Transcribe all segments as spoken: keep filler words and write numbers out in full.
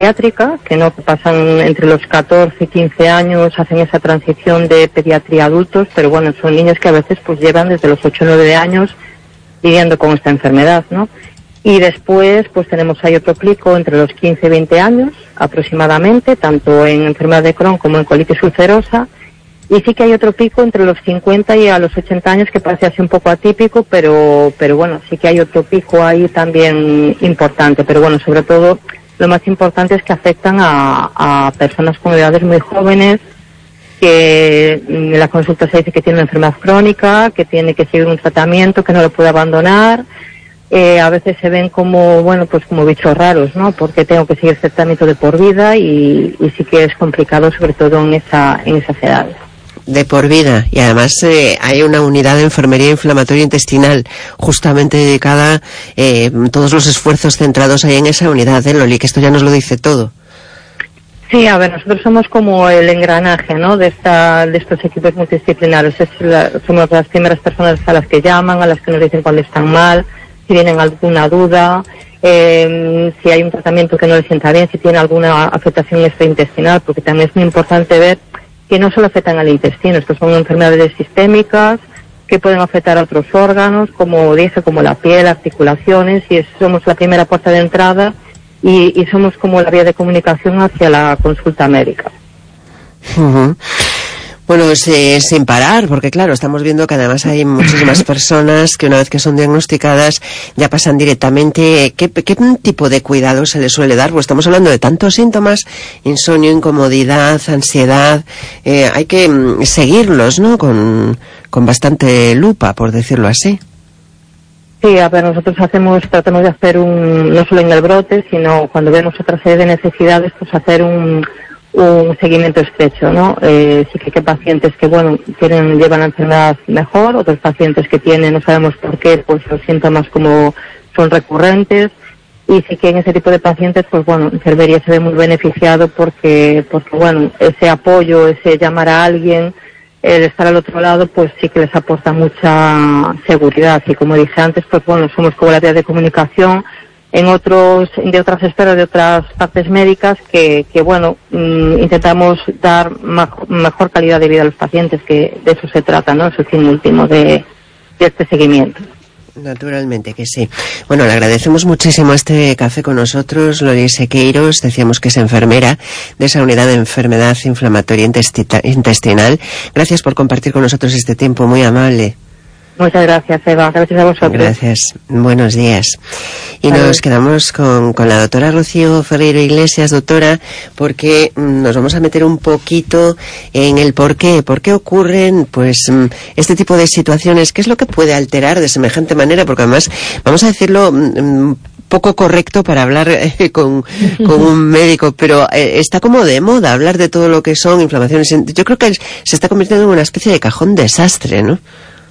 pediátrica, que no que pasan entre los catorce y quince años, hacen esa transición de pediatría a adultos, pero bueno, son niños que a veces pues llevan desde los ocho o nueve años viviendo con esta enfermedad, ¿no? Y después pues tenemos ahí otro pico entre los quince y veinte años aproximadamente, tanto en enfermedad de Crohn como en colitis ulcerosa. Y sí que hay otro pico entre los cincuenta y a los ochenta años que parece así un poco atípico, pero pero bueno, sí que hay otro pico ahí también importante. Pero bueno, sobre todo lo más importante es que afectan a, a personas con edades muy jóvenes, que en la consulta se dice que tiene una enfermedad crónica, que tiene que seguir un tratamiento, que no lo puede abandonar. Eh, a veces se ven como, bueno, pues como bichos raros, ¿no? Porque tengo que seguir este tratamiento de por vida y, y sí que es complicado, sobre todo en esa en esas edades. De por vida, y además eh, hay una unidad de enfermería inflamatoria intestinal justamente dedicada, eh, todos los esfuerzos centrados ahí en esa unidad, ¿eh, Loli? Que esto ya nos lo dice todo. Sí, a ver, nosotros somos como el engranaje, ¿no?, de esta de estos equipos multidisciplinarios. Es la, somos las primeras personas a las que llaman, a las que nos dicen cuando están mal, si tienen alguna duda, eh, si hay un tratamiento que no les sienta bien, si tiene alguna afectación extraintestinal, porque también es muy importante ver que no solo afectan al intestino, estos son enfermedades sistémicas que pueden afectar a otros órganos, como dije, como la piel, articulaciones, y es, somos la primera puerta de entrada y, y somos como la vía de comunicación hacia la consulta médica. Uh-huh. Bueno, pues, eh, sin parar, porque claro, estamos viendo que además hay muchísimas personas que una vez que son diagnosticadas ya pasan directamente. ¿Qué, qué tipo de cuidado se les suele dar? Pues estamos hablando de tantos síntomas: insomnio, incomodidad, ansiedad. Eh, hay que mm, seguirlos, ¿no?, con, con bastante lupa, por decirlo así. Sí, a ver, nosotros hacemos, tratamos de hacer un, no solo en el brote, sino cuando vemos otra serie de necesidades, pues hacer un un seguimiento estrecho, ¿no? Eh, sí que hay pacientes que, bueno, tienen, llevan la enfermedad mejor, otros pacientes que tienen, no sabemos por qué, pues los síntomas como son recurrentes, y sí que en ese tipo de pacientes, pues bueno, enfermería se ve muy beneficiado porque, porque bueno, ese apoyo, ese llamar a alguien, el estar al otro lado, pues sí que les aporta mucha seguridad, y como dije antes, pues bueno, somos como la vía de comunicación en otros, de otras esferas, de otras partes médicas, que, que bueno, mmm, intentamos dar mejor, mejor calidad de vida a los pacientes, que de eso se trata, ¿no? Es el fin último de, de este seguimiento. Naturalmente que sí. Bueno, le agradecemos muchísimo este café con nosotros, Loli Sequeiros. Decíamos que es enfermera de esa unidad de enfermedad inflamatoria intestinal. Gracias por compartir con nosotros este tiempo, muy amable. Muchas gracias, Eva. Gracias a vosotros. Gracias. Buenos días. Y Salud. Nos quedamos con, con la doctora Rocío Ferreiro Iglesias, doctora, porque mm, nos vamos a meter un poquito en el por qué. ¿Por qué ocurren, pues, mm, este tipo de situaciones? ¿Qué es lo que puede alterar de semejante manera? Porque además, vamos a decirlo, mm, poco correcto para hablar eh, con, con un médico, pero eh, está como de moda hablar de todo lo que son inflamaciones. Yo creo que se está convirtiendo en una especie de cajón desastre, ¿no?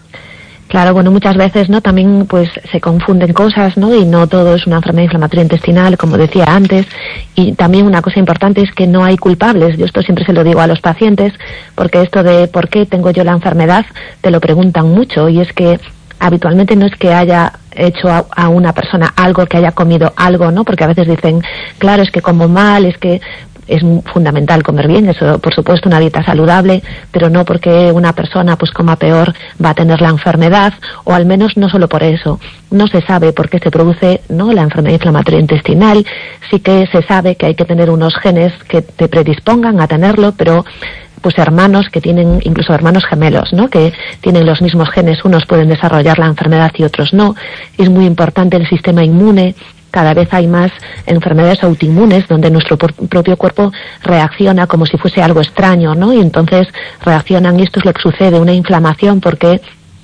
Claro, bueno, muchas veces, ¿no?, también pues se confunden cosas, ¿no?, y no todo es una enfermedad inflamatoria intestinal, como decía antes. Y también una cosa importante es que no hay culpables. Yo esto siempre se lo digo a los pacientes, porque esto de ¿por qué tengo yo la enfermedad?, te lo preguntan mucho, y es que habitualmente no es que haya hecho a, a una persona algo, que haya comido algo, ¿no?, porque a veces dicen, claro, es que como mal, es que es fundamental comer bien, eso, por supuesto, una dieta saludable, pero no porque una persona pues coma peor va a tener la enfermedad, o al menos no solo por eso. No se sabe por qué se produce, ¿no?, la enfermedad inflamatoria intestinal. Sí que se sabe que hay que tener unos genes que te predispongan a tenerlo, pero pues hermanos que tienen, incluso hermanos gemelos, ¿no?, que tienen los mismos genes, unos pueden desarrollar la enfermedad y otros no. Es muy importante el sistema inmune. Cada vez hay más enfermedades autoinmunes donde nuestro por- propio cuerpo reacciona como si fuese algo extraño, ¿no? Y entonces reaccionan, y esto es lo que sucede, una inflamación, porque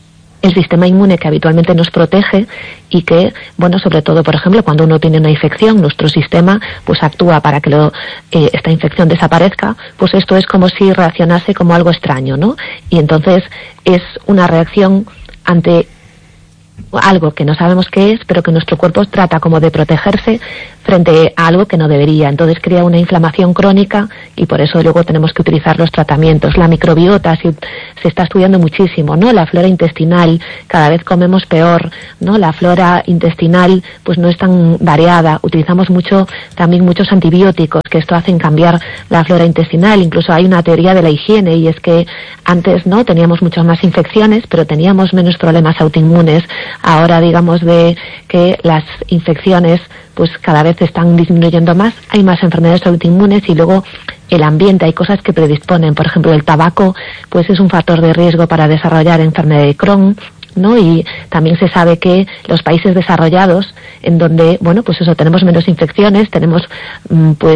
el sistema inmune que habitualmente nos protege y que, bueno, sobre todo, por ejemplo, cuando uno tiene una infección, nuestro sistema pues actúa para que lo, eh, esta infección desaparezca, pues esto es como si reaccionase como algo extraño, ¿no? Y entonces es una reacción ante algo que no sabemos qué es, pero que nuestro cuerpo trata como de protegerse frente a algo que no debería. Entonces crea una inflamación crónica y por eso luego tenemos que utilizar los tratamientos. La microbiota se, se está estudiando muchísimo, ¿no? La flora intestinal, cada vez comemos peor, ¿no? La flora intestinal pues no es tan variada. Utilizamos mucho, también muchos antibióticos, que esto hace cambiar la flora intestinal. Incluso hay una teoría de la higiene y es que antes, ¿no? Teníamos muchas más infecciones, pero teníamos menos problemas autoinmunes. Ahora digamos de que las infecciones pues cada vez están disminuyendo más, hay más enfermedades autoinmunes y luego el ambiente, hay cosas que predisponen, por ejemplo el tabaco pues es un factor de riesgo para desarrollar enfermedad de Crohn, ¿no? Y también se sabe que los países desarrollados en donde, bueno, pues eso, tenemos menos infecciones, tenemos pues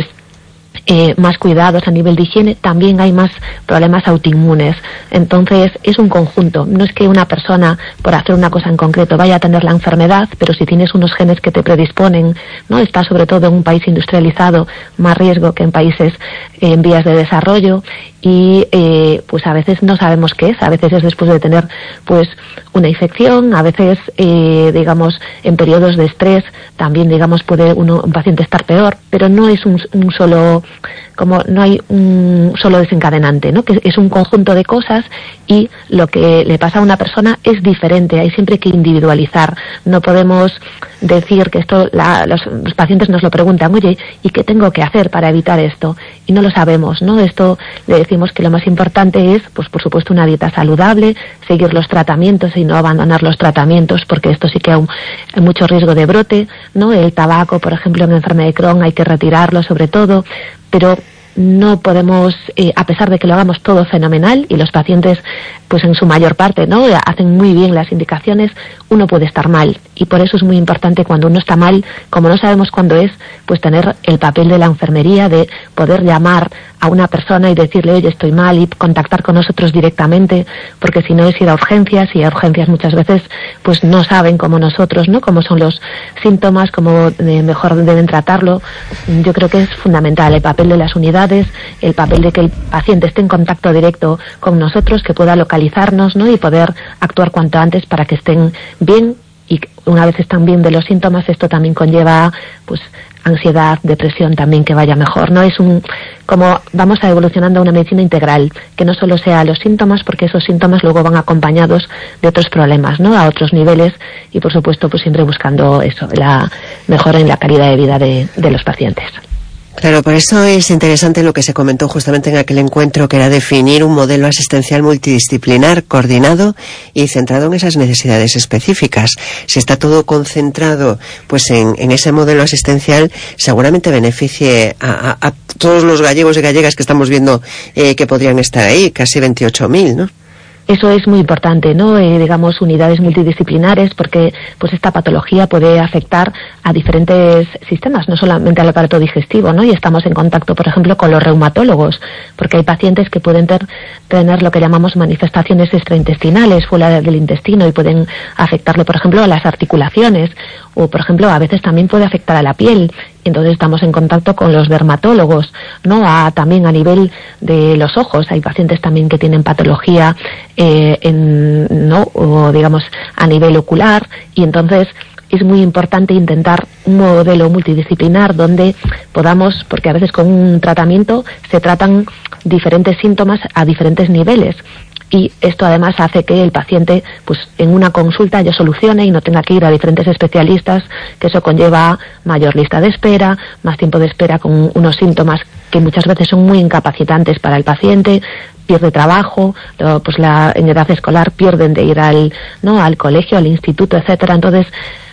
Eh, más cuidados a nivel de higiene, también hay más problemas autoinmunes. Entonces es un conjunto, no es que una persona por hacer una cosa en concreto vaya a tener la enfermedad, pero si tienes unos genes que te predisponen, ¿no? Está sobre todo en un país industrializado más riesgo que en países eh, en vías de desarrollo y eh, pues a veces no sabemos qué es, a veces es después de tener pues una infección, a veces eh, digamos en periodos de estrés también digamos puede uno, un paciente estar peor, pero no es un, un solo como no hay un solo desencadenante, ¿no? Que es un conjunto de cosas y lo que le pasa a una persona es diferente, hay siempre que individualizar, no podemos decir que esto, la, los, los pacientes nos lo preguntan, oye, ¿y qué tengo que hacer para evitar esto? Y no lo sabemos, ¿no? Esto le decimos que lo más importante es, pues por supuesto, una dieta saludable, seguir los tratamientos y no abandonar los tratamientos, porque esto sí que hay, hay mucho riesgo de brote, ¿no? El tabaco, por ejemplo, en enfermedad de Crohn hay que retirarlo sobre todo, pero no podemos, eh, a pesar de que lo hagamos todo fenomenal y los pacientes, pues en su mayor parte, ¿no? Hacen muy bien las indicaciones, uno puede estar mal y por eso es muy importante cuando uno está mal, como no sabemos cuándo es, pues tener el papel de la enfermería, de poder llamar a una persona y decirle, oye, estoy mal, y contactar con nosotros directamente, porque si no es ir a urgencias y a urgencias muchas veces pues no saben como nosotros, ¿no? Cómo son los síntomas, cómo eh, mejor deben tratarlo. Yo creo que es fundamental el papel de las unidades, el papel de que el paciente esté en contacto directo con nosotros, que pueda localizarnos, ¿no? Y poder actuar cuanto antes para que estén bien, y una vez están bien de los síntomas, esto también conlleva pues ansiedad, depresión también, que vaya mejor, ¿no? Es un, como vamos a evolucionando a una medicina integral, que no solo sea los síntomas, porque esos síntomas luego van acompañados de otros problemas, ¿no? A otros niveles y por supuesto pues siempre buscando eso, la mejora en la calidad de vida de, de los pacientes. Claro, por eso es interesante lo que se comentó justamente en aquel encuentro, que era definir un modelo asistencial multidisciplinar, coordinado y centrado en esas necesidades específicas. Si está todo concentrado pues en, en ese modelo asistencial, seguramente beneficie a, a, a todos los gallegos y gallegas que estamos viendo eh, que podrían estar ahí, casi veintiocho mil, ¿no? Eso es muy importante, ¿no? Eh, digamos, unidades multidisciplinares, porque pues esta patología puede afectar a diferentes sistemas, no solamente al aparato digestivo, ¿no? Y estamos en contacto, por ejemplo, con los reumatólogos, porque hay pacientes que pueden ter, tener lo que llamamos manifestaciones extraintestinales fuera del intestino y pueden afectarle, por ejemplo, a las articulaciones o, por ejemplo, a veces también puede afectar a la piel. Entonces estamos en contacto con los dermatólogos, ¿no? A, también a nivel de los ojos. Hay pacientes también que tienen patología, eh, en, ¿no? O digamos a nivel ocular, y entonces es muy importante intentar un modelo multidisciplinar donde podamos, porque a veces con un tratamiento se tratan diferentes síntomas a diferentes niveles. Y esto además hace que el paciente pues en una consulta ya solucione y no tenga que ir a diferentes especialistas, que eso conlleva mayor lista de espera, más tiempo de espera con unos síntomas que muchas veces son muy incapacitantes para el paciente, pierde trabajo, pues la en edad escolar pierden de ir al, ¿no? al colegio, al instituto, etcétera. Entonces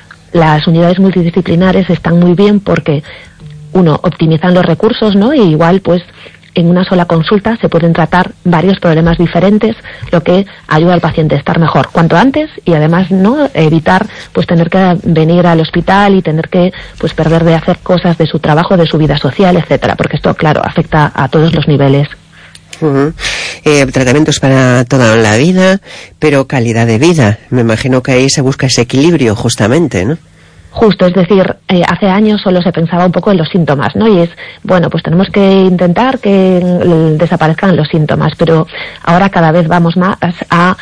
las unidades multidisciplinares están muy bien porque, uno, optimizan los recursos, ¿no? Y igual pues en una sola consulta se pueden tratar varios problemas diferentes, lo que ayuda al paciente a estar mejor cuanto antes y además no evitar pues tener que venir al hospital y tener que pues perder de hacer cosas de su trabajo, de su vida social, etcétera, porque esto claro afecta a todos los niveles. Uh-huh. Eh, tratamientos para toda la vida, pero calidad de vida. Me imagino que ahí se busca ese equilibrio justamente, ¿no? Justo, es decir, eh, hace años solo se pensaba un poco en los síntomas, ¿no? Y es, bueno, pues tenemos que intentar que desaparezcan los síntomas, pero ahora cada vez vamos más a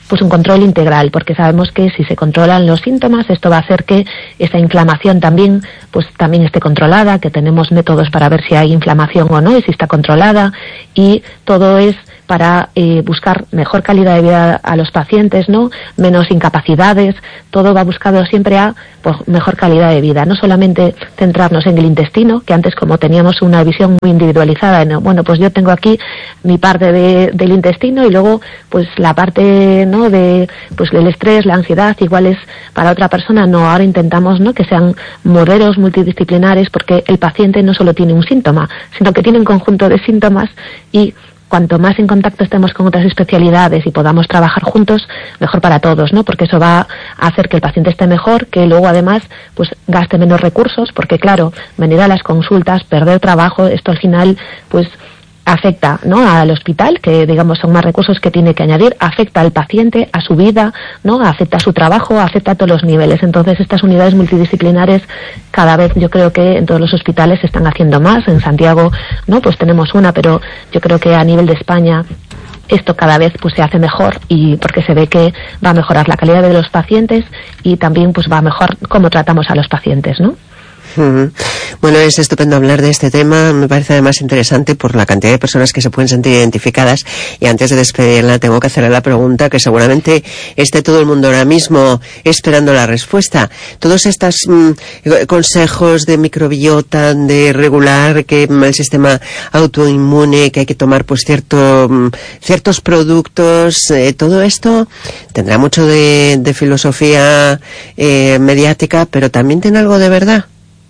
pues un control integral, porque sabemos que si se controlan los síntomas, esto va a hacer que esa inflamación también, pues también esté controlada, que tenemos métodos para ver si hay inflamación o no y si está controlada, y todo es para eh, buscar mejor calidad de vida a los pacientes, ¿no? Menos incapacidades, todo va buscado siempre a pues, mejor calidad de vida, no solamente centrarnos en el intestino, que antes como teníamos una visión muy individualizada, ¿no? Bueno, pues yo tengo aquí mi parte de, del intestino y luego pues la parte, ¿no? de pues el estrés, la ansiedad, igual es para otra persona, no, ahora intentamos, ¿no? que sean modelos multidisciplinares, porque el paciente no solo tiene un síntoma, sino que tiene un conjunto de síntomas, y cuanto más en contacto estemos con otras especialidades y podamos trabajar juntos, mejor para todos, ¿no? Porque eso va a hacer que el paciente esté mejor, que luego además pues gaste menos recursos, porque claro, venir a las consultas, perder trabajo, esto al final pues afecta, ¿no? al hospital, que digamos son más recursos que tiene que añadir, afecta al paciente, a su vida, ¿no? afecta a su trabajo, afecta a todos los niveles. Entonces estas unidades multidisciplinares cada vez yo creo que en todos los hospitales se están haciendo más. En Santiago no pues tenemos una, pero yo creo que a nivel de España esto cada vez pues se hace mejor, y porque se ve que va a mejorar la calidad de los pacientes y también pues va a mejorar cómo tratamos a los pacientes, ¿no? Uh-huh. Bueno, es estupendo hablar de este tema, me parece además interesante por la cantidad de personas que se pueden sentir identificadas, y antes de despedirla tengo que hacerle la pregunta que seguramente esté todo el mundo ahora mismo esperando la respuesta. Todos estos mmm, consejos de microbiota, de regular que el sistema autoinmune, que hay que tomar pues cierto, mmm, ciertos productos, eh, todo esto tendrá mucho de, de filosofía eh, mediática, pero también tiene algo de verdad.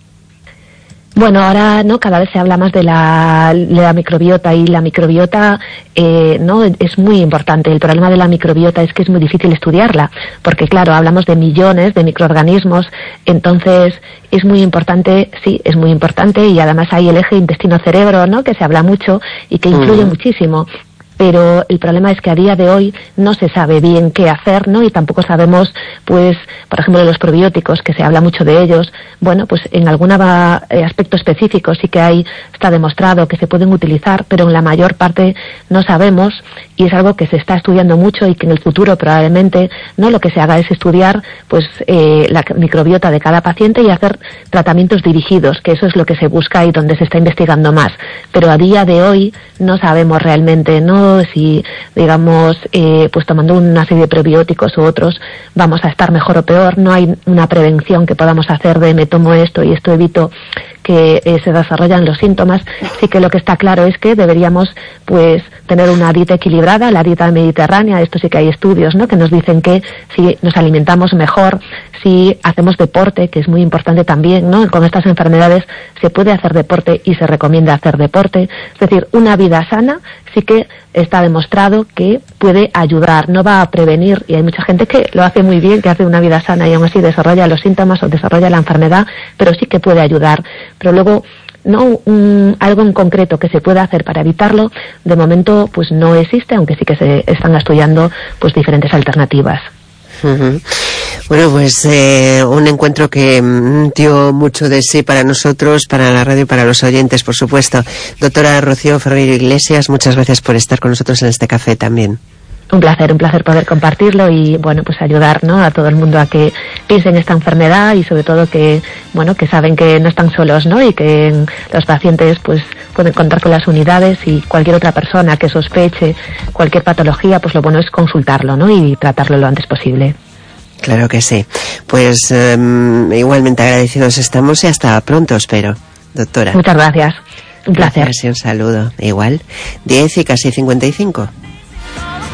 Bueno, ahora no cada vez se habla más de la, de la microbiota, y la microbiota eh, no es muy importante. El problema de la microbiota es que es muy difícil estudiarla, porque claro, hablamos de millones de microorganismos, entonces es muy importante, sí, es muy importante, y además hay el eje intestino-cerebro, ¿no? que se habla mucho y que influye mm. muchísimo. Pero el problema es que a día de hoy no se sabe bien qué hacer, ¿no? Y tampoco sabemos, pues, por ejemplo, de los probióticos, que se habla mucho de ellos. Bueno, pues en algún aspecto específico sí que hay, está demostrado que se pueden utilizar, pero en la mayor parte no sabemos, y es algo que se está estudiando mucho y que en el futuro probablemente, ¿no? Lo que se haga es estudiar, pues, eh, la microbiota de cada paciente y hacer tratamientos dirigidos, que eso es lo que se busca y donde se está investigando más. Pero a día de hoy no sabemos realmente, ¿no? Si, digamos, eh, pues tomando una serie de probióticos u otros vamos a estar mejor o peor. No hay una prevención que podamos hacer de me tomo esto y esto evito que eh, se desarrollan los síntomas. Sí que lo que está claro es que deberíamos pues tener una dieta equilibrada, la dieta mediterránea. Esto sí que hay estudios, ¿no? que nos dicen que si nos alimentamos mejor, si hacemos deporte, que es muy importante también, ¿no? Con estas enfermedades se puede hacer deporte y se recomienda hacer deporte. Es decir, una vida sana sí que está demostrado que puede ayudar, no va a prevenir, y hay mucha gente que lo hace muy bien, que hace una vida sana y aún así desarrolla los síntomas o desarrolla la enfermedad, pero sí que puede ayudar. Pero luego no um, algo en concreto que se pueda hacer para evitarlo, de momento pues no existe, aunque sí que se están estudiando pues diferentes alternativas. Uh-huh. Bueno, pues eh, un encuentro que mm, dio mucho de sí para nosotros, para la radio y para los oyentes, por supuesto. Doctora Rocío Ferreiro Iglesias, muchas gracias por estar con nosotros en este café también. Un placer, un placer poder compartirlo y, bueno, pues ayudar, ¿no? a todo el mundo a que piense en esta enfermedad, y sobre todo que, bueno, que saben que no están solos, ¿no? Y que los pacientes, pues, pueden contar con las unidades, y cualquier otra persona que sospeche cualquier patología, pues lo bueno es consultarlo, ¿no? Y tratarlo lo antes posible. Claro que sí. Pues um, igualmente agradecidos estamos y hasta pronto, espero, doctora. Muchas gracias. Un placer. Gracias y un saludo. Igual, diez y casi cincuenta y cinco.